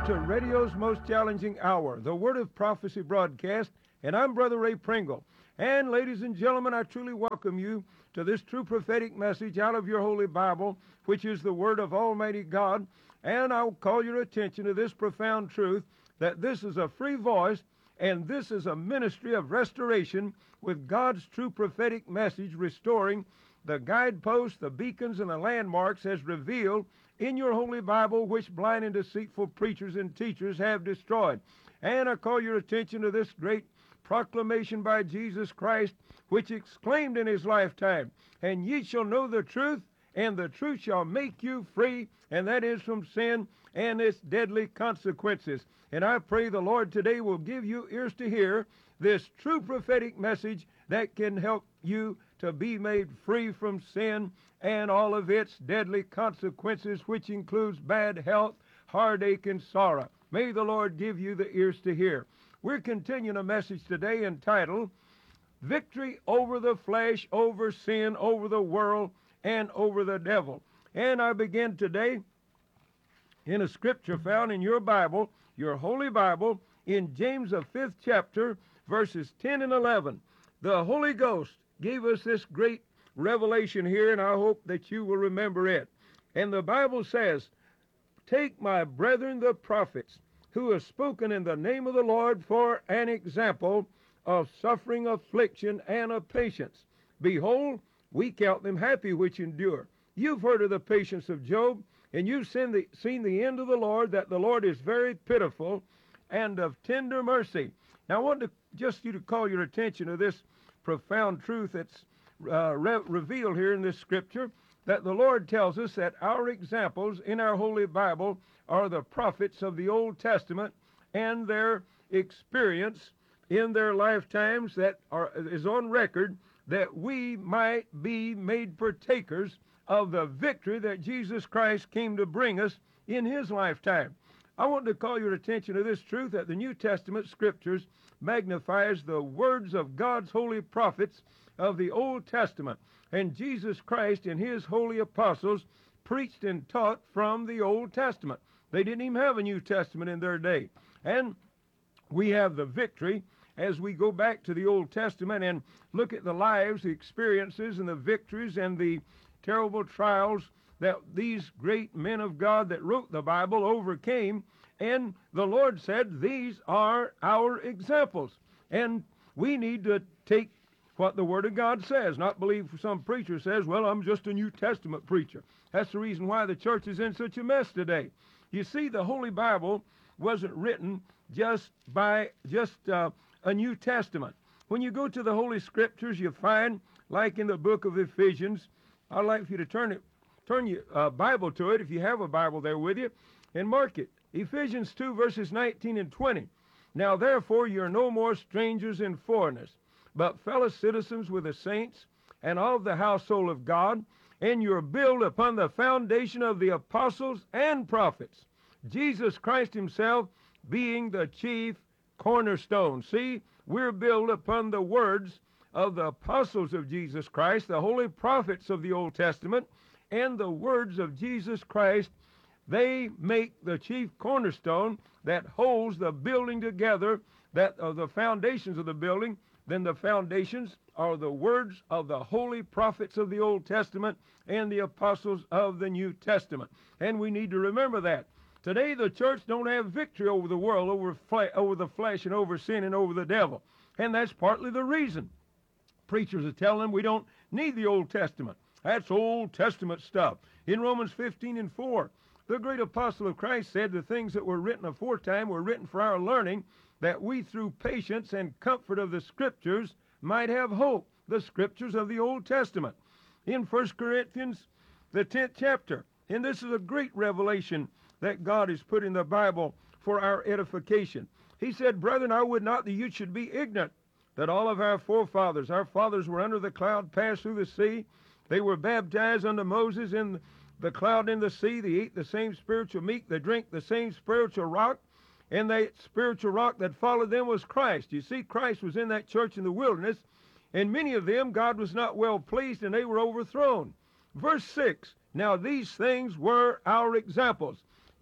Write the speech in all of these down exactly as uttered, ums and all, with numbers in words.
to radio's most challenging hour, the Word of Prophecy broadcast, and I'm Brother Ray Pringle. And ladies and gentlemen, I truly welcome you to this true prophetic message out of your Holy Bible, which is the Word of Almighty God. And I'll call your attention to this profound truth, that this is a free voice, and this is a ministry of restoration with God's true prophetic message, restoring the guideposts, the beacons, and the landmarks as revealed in your Holy Bible, which blind and deceitful preachers and teachers have destroyed. And I call your attention to this great proclamation by Jesus Christ, which exclaimed in his lifetime, "And ye shall know the truth, and the truth shall make you free," and that is from sin and its deadly consequences. And I pray the Lord today will give you ears to hear this true prophetic message that can help you to be made free from sin and all of its deadly consequences, which includes bad health, heartache, and sorrow. May the Lord give you the ears to hear. We're continuing a message today entitled, Victory Over the Flesh, Over Sin, Over the World, and Over the Devil. And I begin today in a scripture found in your Bible, your Holy Bible, in James, the fifth chapter, verses ten and eleven. The Holy Ghost gave us this great revelation here, and I hope that you will remember it. And the Bible says, "Take my brethren the prophets, who have spoken in the name of the Lord, for an example of suffering, affliction, and of patience. Behold, we count them happy which endure." You've heard of the patience of Job, and you've seen the, seen the end of the Lord, that the Lord is very pitiful and of tender mercy. Now I want to just you to call your attention to this profound truth that's uh, re- revealed here in this scripture, that the Lord tells us that our examples in our Holy Bible are the prophets of the Old Testament and their experience in their lifetimes that are, is on record, that we might be made partakers of the victory that Jesus Christ came to bring us in his lifetime. I want to call your attention to this truth, that the New Testament scriptures magnifies the words of God's holy prophets of the Old Testament. And Jesus Christ and his holy apostles preached and taught from the Old Testament. They didn't even have a New Testament in their day. And we have the victory as we go back to the Old Testament and look at the lives, the experiences, and the victories and the terrible trials that these great men of God that wrote the Bible overcame. And the Lord said, these are our examples. And we need to take what the Word of God says, not believe some preacher says, well, I'm just a New Testament preacher. That's the reason why the church is in such a mess today. You see, the Holy Bible wasn't written just by just uh, a New Testament. When you go to the Holy Scriptures, you find, like in the book of Ephesians, I'd like for you to turn it, turn your uh, Bible to it, if you have a Bible there with you, and mark it. Ephesians two, verses nineteen and twenty. "Now therefore you are no more strangers and foreigners, but fellow citizens with the saints, and of the household of God, and you are built upon the foundation of the apostles and prophets, Jesus Christ himself being the chief cornerstone." See, we're built upon the words of the apostles of Jesus Christ, the holy prophets of the Old Testament, and the words of Jesus Christ. They make the chief cornerstone that holds the building together, that are the foundations of the building. Then the foundations are the words of the holy prophets of the Old Testament and the apostles of the New Testament. And we need to remember that. Today the church don't have victory over the world, over, fle- over the flesh, and over sin, and over the devil. And that's partly the reason. Preachers are telling them we don't need the Old Testament. That's Old Testament stuff. In Romans fifteen and four, the great apostle of Christ said the things that were written aforetime were written for our learning, that we through patience and comfort of the Scriptures might have hope. The Scriptures of the Old Testament. In First Corinthians, the tenth chapter, and this is a great revelation that God has put in the Bible for our edification. He said, "Brethren, I would not that you should be ignorant, that all of our forefathers, our fathers were under the cloud, passed through the sea. They were baptized unto Moses in the cloud and the sea. They ate the same spiritual meat. They drank the same spiritual rock. And that spiritual rock that followed them was Christ." You see, Christ was in that church in the wilderness. And many of them God was not well pleased, and they were overthrown. Verse six, "Now these things were our examples."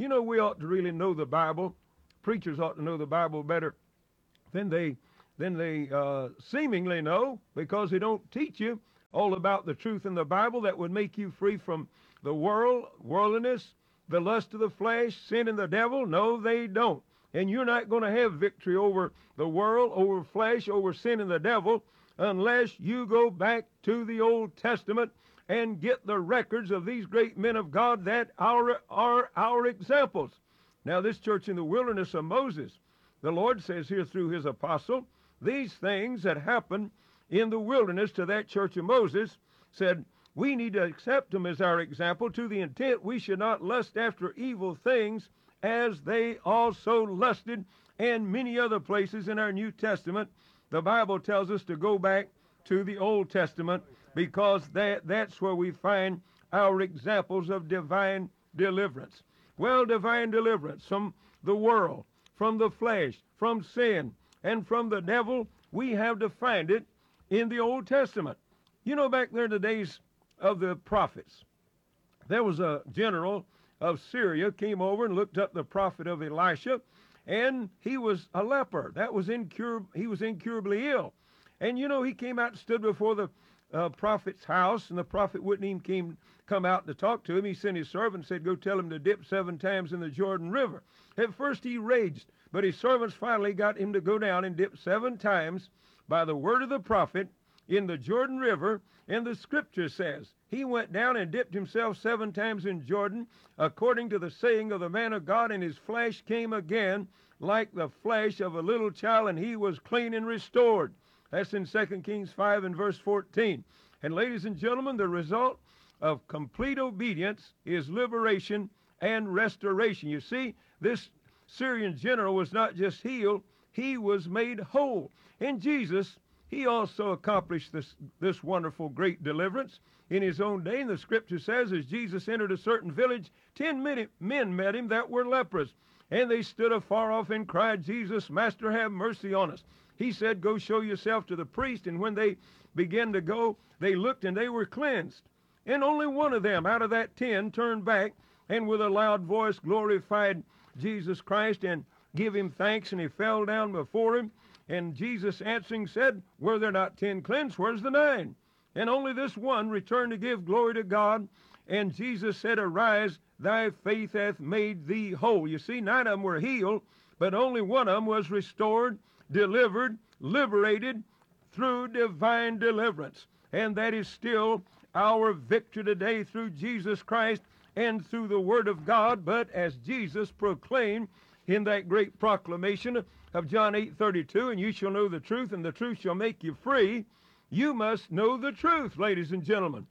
You know, we ought to really know the Bible. Preachers ought to know the Bible better than they than they uh, seemingly know, because they don't teach you all about the truth in the Bible that would make you free from the world, worldliness, the lust of the flesh, sin and the devil. No, they don't. And you're not going to have victory over the world, over flesh, over sin and the devil, unless you go back to the Old Testament and get the records of these great men of God that are, are our examples. Now, this church in the wilderness of Moses, the Lord says here through his apostle, these things that happened in the wilderness to that church of Moses, said, we need to accept them as our example, to the intent we should not lust after evil things as they also lusted. And many other places in our New Testament, the Bible tells us to go back to the Old Testament, because that, that's where we find our examples of divine deliverance. Well, divine deliverance from the world, from the flesh, from sin, and from the devil, we have to find it in the Old Testament. You know, back there in the days of the prophets, there was a general of Syria came over and looked up the prophet of Elisha, and he was a leper. That was incurable. He was incurably ill. And you know, he came out and stood before the uh, prophet's house, and the prophet wouldn't even came, come out to talk to him. He sent his servant and said, go tell him to dip seven times in the Jordan River. At first he raged, but his servants finally got him to go down and dip seven times by the word of the prophet in the Jordan River. And the scripture says he went down and dipped himself seven times in Jordan, according to the saying of the man of God, and his flesh came again like the flesh of a little child, and he was clean and restored. That's in Second Kings five and verse fourteen. And ladies and gentlemen, the result of complete obedience is liberation and restoration. You see, this Syrian general was not just healed, he was made whole. And Jesus, he also accomplished this, this wonderful great deliverance in his own day. And the scripture says, as Jesus entered a certain village, ten men met him that were lepers. And they stood afar off and cried, Jesus, Master, have mercy on us. He said, go show yourself to the priest. And when they began to go, they looked and they were cleansed. And only one of them out of that ten turned back and with a loud voice glorified Jesus Christ and give him thanks. And he fell down before him. And Jesus answering said, were there not ten cleansed? Where's the nine? And only this one returned to give glory to God. And Jesus said, arise, thy faith hath made thee whole. You see, nine of them were healed, but only one of them was restored, delivered, liberated through divine deliverance. And that is still our victory today through Jesus Christ and through the Word of God. But as Jesus proclaimed in that great proclamation of John eight thirty-two, and you shall know the truth, and the truth shall make you free, you must know the truth, ladies and gentlemen.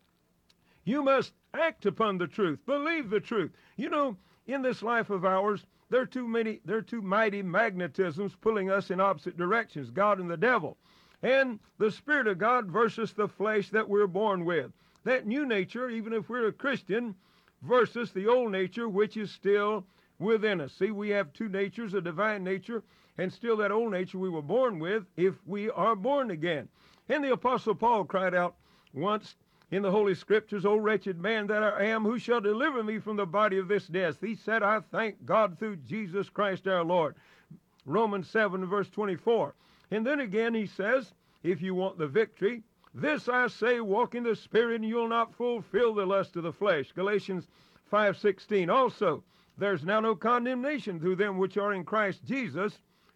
You must act upon the truth, believe the truth. You know, in this life of ours, there are too many, there are too mighty magnetisms pulling us in opposite directions, God and the devil. And the Spirit of God versus the flesh that we're born with. That new nature, even if we're a Christian, versus the old nature, which is still within us. See, we have two natures, a divine nature, and still that old nature we were born with if we are born again. And the Apostle Paul cried out once in the Holy Scriptures, O wretched man that I am, who shall deliver me from the body of this death? He said, I thank God through Jesus Christ our Lord. Romans seven, verse twenty-four. And then again he says, if you want the victory, this I say, walk in the Spirit, and you'll not fulfill the lust of the flesh. Galatians five sixteen. Also, there's now no condemnation to them which are in Christ Jesus,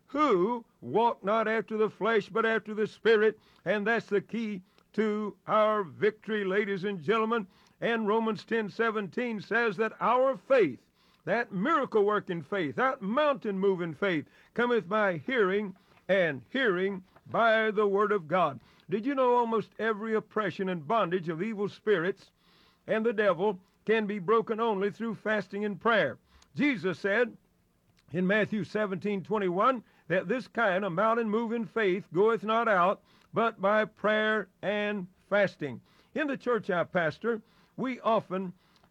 who walk not after the flesh, but after the Spirit. And that's the key to our victory, ladies and gentlemen. And Romans ten seventeen says that our faith, that miracle-working faith, that mountain-moving faith, cometh by hearing, and hearing by the Word of God. Did you know almost every oppression and bondage of evil spirits and the devil can be broken only through fasting and prayer? Jesus said in Matthew seventeen twenty-one that this kind of mountain-moving faith goeth not out but by prayer and fasting. In the church I pastor, we often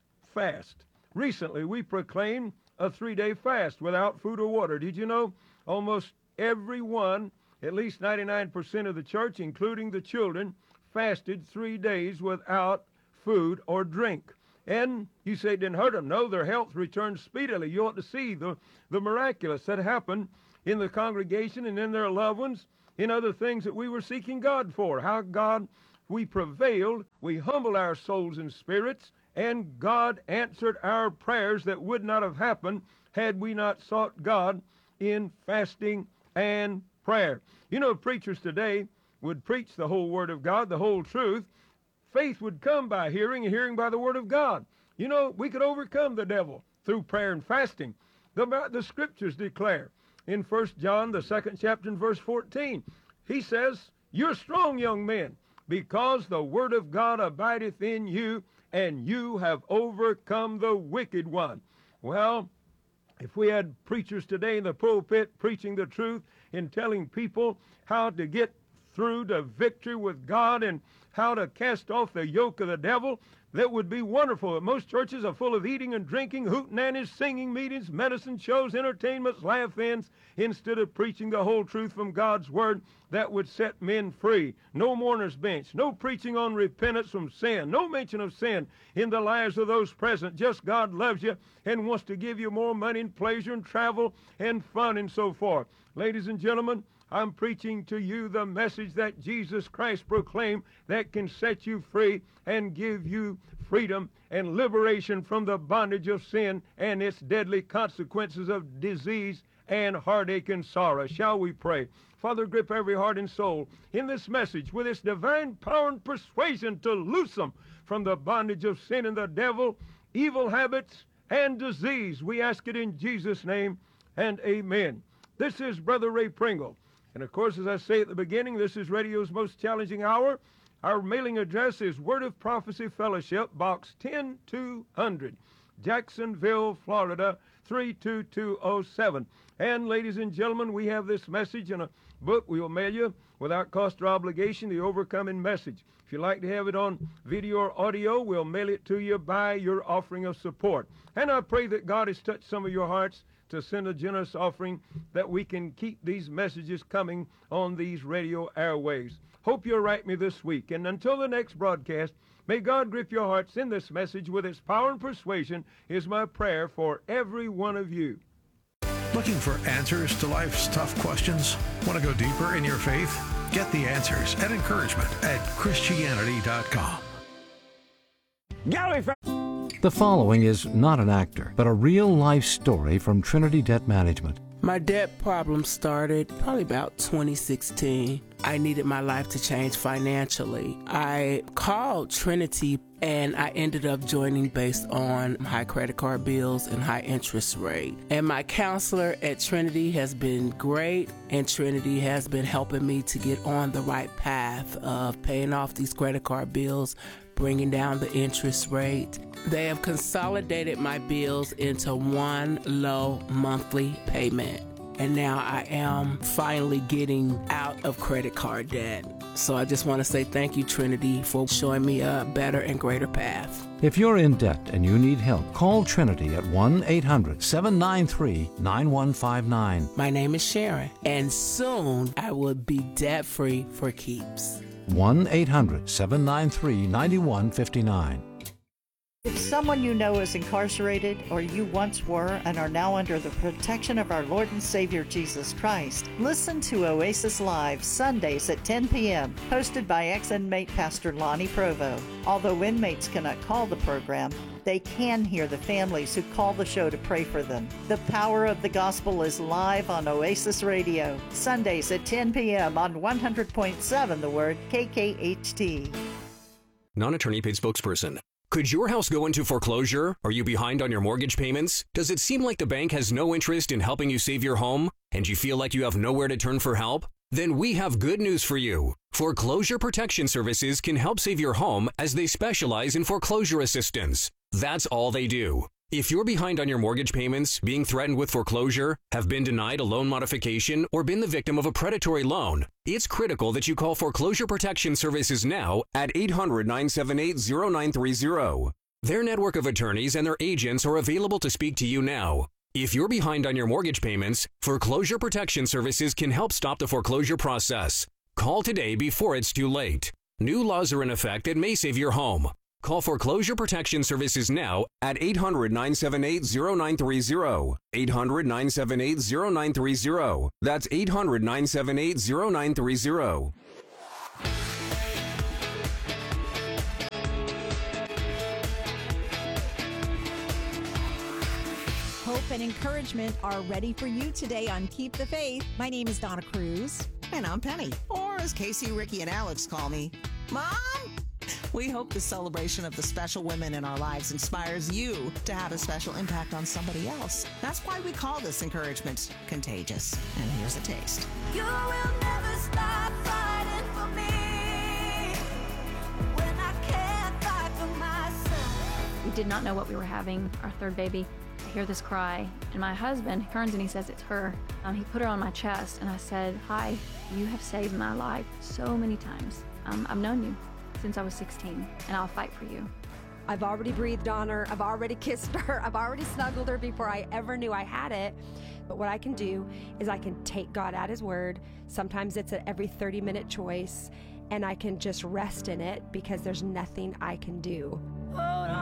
fast. Recently, we proclaimed a three-day fast without food or water. Did you know almost everyone, at least ninety-nine percent of the church, including the children, fasted three days without food or drink? and you say it didn't hurt them. No, their health returned speedily. You ought to see the, the miraculous that happened in the congregation and in their loved ones, in other things that we were seeking God for. How God, we prevailed, we humbled our souls and spirits, and God answered our prayers that would not have happened had we not sought God in fasting and prayer. You know, preachers today would preach the whole Word of God, the whole truth. Faith would come by hearing, and hearing by the Word of God. You know, we could overcome the devil through prayer and fasting. The, the Scriptures declare in First John, the second chapter, and verse fourteen, he says, you're strong, young men, because the Word of God abideth in you, and you have overcome the wicked one. Well, if we had preachers today in the pulpit preaching the truth and telling people how to get through to victory with God and how to cast off the yoke of the devil, that would be wonderful. But most churches are full of eating and drinking, hootenannies, singing meetings, medicine shows, entertainments, laugh-ins, instead of preaching the whole truth from God's Word that would set men free. No mourner's bench, no preaching on repentance from sin, no mention of sin in the lives of those present. Just God loves you and wants to give you more money and pleasure and travel and fun and so forth. Ladies and gentlemen, I'm preaching to you the message that Jesus Christ proclaimed that can set you free and give you freedom and liberation from the bondage of sin and its deadly consequences of disease and heartache and sorrow. Shall we pray? Father, grip every heart and soul in this message with its divine power and persuasion to loose them from the bondage of sin and the devil, evil habits, and disease. We ask it in Jesus' name, and amen. This is Brother Ray Pringle. And, of course, as I say at the beginning, this is radio's most challenging hour. Our mailing address is Word of Prophecy Fellowship, Box ten two hundred, Jacksonville, Florida, three two two oh seven. And, ladies and gentlemen, we have this message in a book we will mail you without cost or obligation, The Overcoming Message. If you'd like to have it on video or audio, we'll mail it to you by your offering of support. And I pray that God has touched some of your hearts to send a generous offering that we can keep these messages coming on these radio airwaves. Hope you'll write me this week. And until the next broadcast, may God grip your hearts in this message with its power and persuasion is my prayer for every one of you. Looking for answers to life's tough questions? Want to go deeper in your faith? Get the answers and encouragement at Christianity dot com. Galley The following is not an actor, but a real-life story from Trinity Debt Management. My debt problem started probably about twenty sixteen. I needed my life to change financially. I called Trinity and I ended up joining based on high credit card bills and high interest rate. And my counselor at Trinity has been great, and Trinity has been helping me to get on the right path of paying off these credit card bills, bringing down the interest rate. They have consolidated my bills into one low monthly payment. And now I am finally getting out of credit card debt. So I just want to say thank you, Trinity, for showing me a better and greater path. If you're in debt and you need help, call Trinity at one eight hundred seven nine three nine one five nine. My name is Sharon, and soon I will be debt-free for keeps. one eight hundred seven nine three nine one five nine. If someone you know is incarcerated, or you once were and are now under the protection of our Lord and Savior Jesus Christ, listen to Oasis Live Sundays at ten p.m., hosted by ex-inmate Pastor Lonnie Provo. Although inmates cannot call the program, they can hear the families who call the show to pray for them. The power of the gospel is live on Oasis Radio, Sundays at ten p.m. on one hundred point seven The Word, K K H T. Non-attorney paid spokesperson. Could your house go into foreclosure? Are you behind on your mortgage payments? Does it seem like the bank has no interest in helping you save your home? And you feel like you have nowhere to turn for help? Then we have good news for you. Foreclosure Protection Services can help save your home as they specialize in foreclosure assistance. That's all they do. If you're behind on your mortgage payments, being threatened with foreclosure, have been denied a loan modification, or been the victim of a predatory loan, it's critical that you call Foreclosure Protection Services now at eight hundred nine seven eight zero nine three zero. Their network of attorneys and their agents are available to speak to you now. If you're behind on your mortgage payments, Foreclosure Protection Services can help stop the foreclosure process. Call today before it's too late. New laws are in effect that may save your home. Call Foreclosure Protection Services now at eight hundred, nine seven eight, zero nine three zero. eight hundred, nine seven eight, zero nine three zero. That's eight hundred, nine seven eight, zero nine three zero. Hope and encouragement are ready for you today on Keep the Faith. My name is Donna Cruz. And I'm Penny, or as Casey, Ricky, and Alex call me, Mom! We hope the celebration of the special women in our lives inspires you to have a special impact on somebody else. That's why we call this encouragement contagious. And here's a taste. You will never stop fighting for me when I can't fight for myself. We did not know what we were having, our third baby. I hear this cry, and my husband turns and he says, it's her. Um, he put her on my chest, and I said, hi, you have saved my life so many times. Um, I've known you since I was sixteen, and I'll fight for you. I've already breathed on her. I've already kissed her. I've already snuggled her before I ever knew I had it. But what I can do is I can take God at his word. Sometimes it's an every thirty minute choice, and I can just rest in it because there's nothing I can do. Hold on.